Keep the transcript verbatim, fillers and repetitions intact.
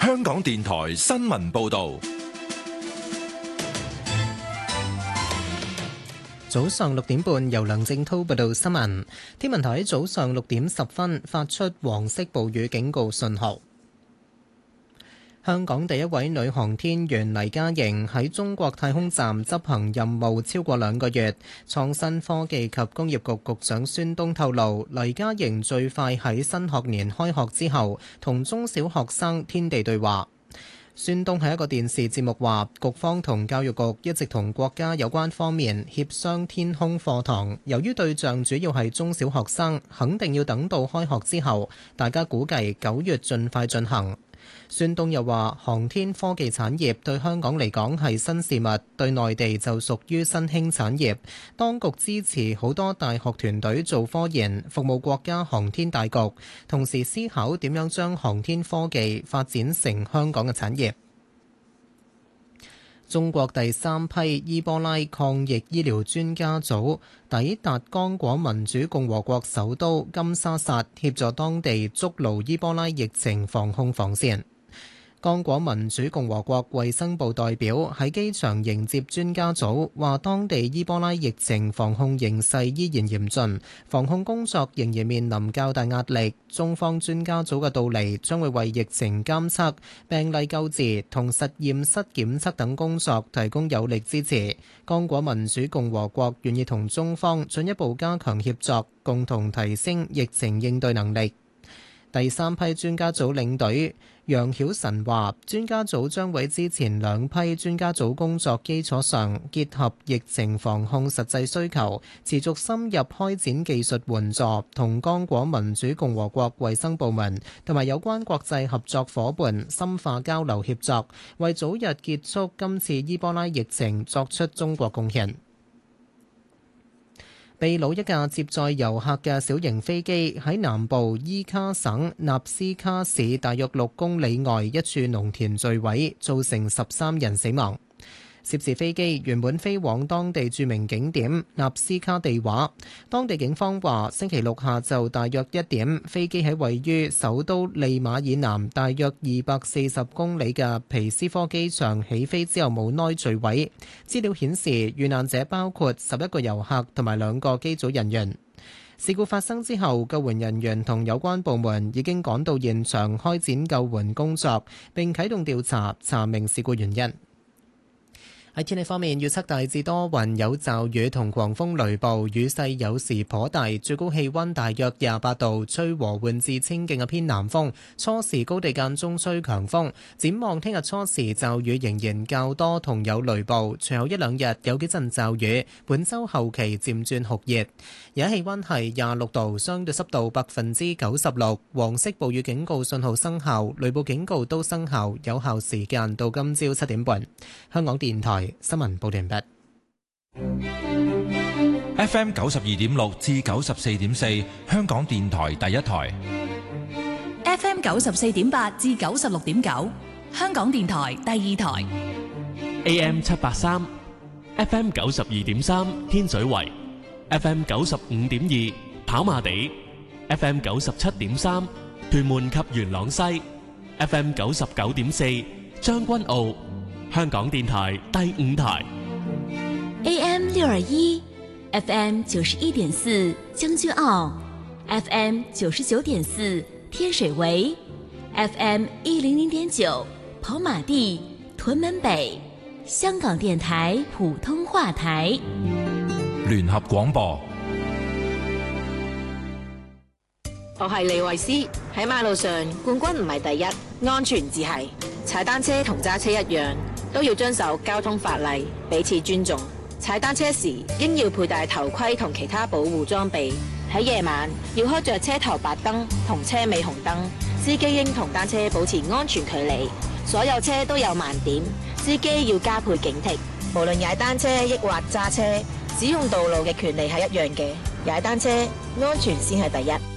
香港電台新聞報道。 早上六點半，由梁正滔報道新聞。天文台早上六點十分發出黃色暴雨警告信號。香港第一位女航天員黎嘉瑩喺中國太空站執行任務超過兩個月。創新科技及工業局局長孫東透露，黎嘉瑩最快喺新學年開學之後同中小學生天地對話。孫東喺一個電視節目話，局方同教育局一直同國家有關方面協商天空課堂，由於對象主要係中小學生，肯定要等到開學之後，大家估計九月盡快進行。孫東又話，航天科技產業對香港嚟講係新事物，對內地就屬於新興產業。當局支持好多大學團隊做科研，服務國家航天大局，同時思考點樣將航天科技發展成香港嘅產業。中國第三批伊波拉抗疫醫療專家組抵達剛果民主共和國首都金沙薩，協助當地築牢伊波拉疫情防控防線。剛果民主共和國衛生部代表喺機場迎接專家組，話當地伊波拉疫情防控形勢依然嚴峻，防控工作仍然面臨較大壓力。中方專家組嘅到嚟將會為疫情監測、病例救治同實驗室檢測等工作提供有力支持。剛果民主共和國願意同中方進一步加強協作，共同提升疫情應對能力。第三批專家組領隊楊曉晨話，專家組將會之前兩批專家組工作基礎上，結合疫情防控實際需求，持續深入開展技術援助，同剛果民主共和國衛生部門同埋有關國際合作夥伴深化交流協作，為早日結束今次伊波拉疫情作出中國貢獻。秘魯一架接載遊客嘅小型飛機喺南部伊卡省納斯卡市大約六公里外一處農田墜毀，造成十三人死亡。涉事飛機原本飛往當地著名景點納斯卡地畫。當地警方話，星期六下晝大約一點，飛機喺位於首都利馬以南大約二百四十公里嘅皮斯科機場起飛之後冇耐墜毀。資料顯示，遇難者包括十一個遊客同埋兩個機組人員。事故發生之後，救援人員同有關部門已經趕到現場開展救援工作，並啟動調查，查明事故原因。喺天氣方面，預測大致多雲有驟雨同狂風雷暴，雨勢有時頗大，最高氣溫大約廿八度，吹和緩至清勁嘅偏南風，初時高地間中吹強風。展望聽日初時驟雨仍然較多同有雷暴，隨後一兩日有幾陣驟雨，本週後期漸轉酷熱。而家氣溫係廿六度，相對濕度百分之九十六，黃色暴雨警告信號生效，雷暴警告都生效，有效時間到今朝七點半。香港電台新聞報道完畢。 F M 九十二點六至九十四點四，香港電台第一台。 F M 九十四點八至九十六點九，香港電台第二台。 A M 七八三 ，F M 九十二點三，天水圍 ；F M 九十五點二，跑馬地 ；F M 九十七點三，屯門及元朗西 ；F M 九十九點四，將軍澳。香港電台第五台 A M 六二一 F M 九十一點四將軍澳 F M 九十九點四天水圍 F M 一零零點九跑馬地屯門北香港電台普通話台聯合廣播。 我係李慧詩，喺馬路上冠軍唔係第一，安全至係。踩單車同揸車一樣，都要遵守交通法例，彼此尊重。踩單車時應要佩戴頭盔同其他保護裝備。喺夜晚要開着車頭白燈同車尾紅燈。司機應同單車保持安全距離。所有車都有盲點，司機要加倍警惕。無論踩單車抑或揸車，使用道路嘅權利係一樣嘅。踩單車安全先係第一。